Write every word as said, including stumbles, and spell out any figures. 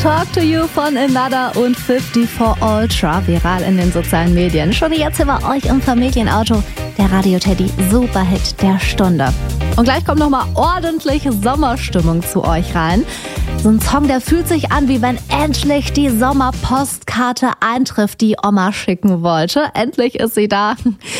Talk to You von Another und fünfzig for Ultra, viral in den sozialen Medien. Schon jetzt hier bei euch im Familienauto, der Radio Teddy Superhit der Stunde. Und gleich kommt nochmal ordentlich Sommerstimmung zu euch rein. So ein Song, der fühlt sich an, wie wenn endlich die Sommerpostkarte eintrifft, die Oma schicken wollte. Endlich ist sie da.